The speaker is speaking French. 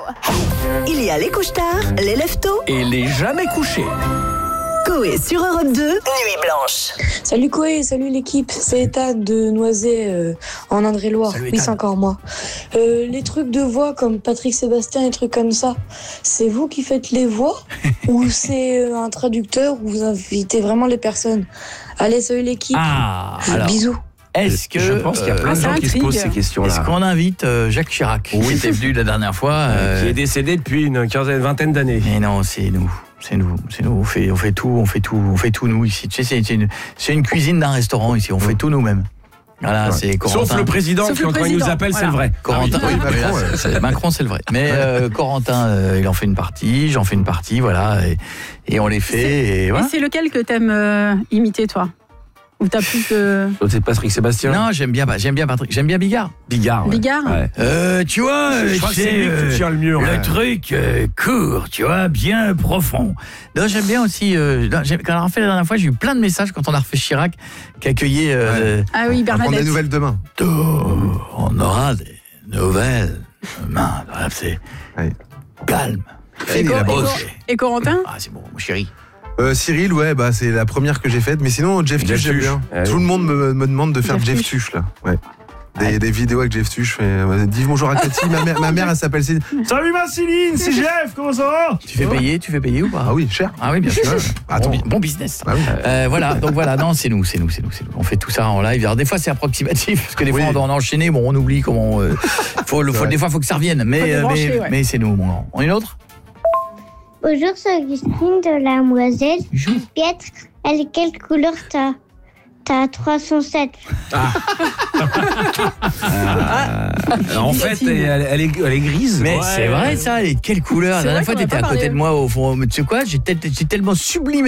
Il y a les couche-tard, les lève-tôt Et les jamais couchés. Coé sur Europe 2, Nuit Blanche. Salut Coé, salut l'équipe, c'est Ethan de Noisy en Indre-et-Loire. Salut, Oui, Ethan. c'est encore moi. Les trucs de voix comme Patrick Sébastien, les trucs comme ça, c'est vous qui faites les voix ou c'est un traducteur ou vous invitez vraiment les personnes? Allez, salut l'équipe. Alors, Bisous. est-ce que Je pense qu'il y a plein de gens qui se posent ces questions-là. Est-ce qu'on invite Jacques Chirac qui était venu la dernière fois Qui est décédé depuis une vingtaine d'années. Mais non, c'est nous. On fait tout nous ici. Tu sais, c'est une cuisine d'un restaurant ici. On fait tout nous-mêmes. Voilà, c'est Corentin. Sauf le président Sauf qui, le quand il président, nous appelle, voilà. c'est le vrai. Corentin, Ah oui. oui, mais là, Macron, c'est le vrai. Mais Corentin, il en fait une partie, j'en fais une partie, voilà, et on les fait. Et voilà. Et c'est lequel que t'aimes imiter, toi? Ou t'as plus de... C'est Patrick Sébastien. Non, j'aime bien Patrick, j'aime bien Bigard. Bigard. Ouais. Bigard? Ouais. Tu vois, Je crois que c'est lui que tu tiens le mieux. le ouais. truc court, tu vois, bien profond. Non, j'aime bien aussi. Quand on a refait la dernière fois, j'ai eu plein de messages quand on a refait Chirac, qui accueillait. Ah oui, On prend Bernadette. des nouvelles demain. On aura des nouvelles demain. Voilà, c'est Ouais. calme. Fini la Cor- bosse. Et Corentin? Ah, c'est bon, mon chéri. Cyril, ouais, bah c'est la première que j'ai faite. Mais sinon, Jeff Tuch, j'aime Tuch. bien. Ouais. Tout le monde me demande de faire Jeff Jeff Tuch. Tuch, là. Ouais. Des vidéos avec Jeff Tuch. Dis bonjour à Cathy. Ma mère, elle s'appelle Céline. Salut ma Céline, c'est Jeff, comment ça va? Tu fais payer ou pas? Ah oui, cher. Ah oui, bien sûr. Attends. Bon business. Ah oui. Voilà, donc voilà, non, c'est nous. On fait tout ça en live. Alors des fois c'est approximatif parce que des Oui. fois on doit en enchaîner, bon on oublie comment des fois faut que ça revienne, débrancher, ouais. mais c'est nous mon grand. On est une autre? Bonjour, c'est Augustine de la Moiselle. Pietre, quelle couleur t'as 307. En fait, elle est grise. Mais Ouais. c'est vrai ça, et quelle couleur. La C'est dernière vrai fois qu'on en a t'étais pas à côté parlé. de moi au fond, mais tu sais quoi, j'ai tellement sublimé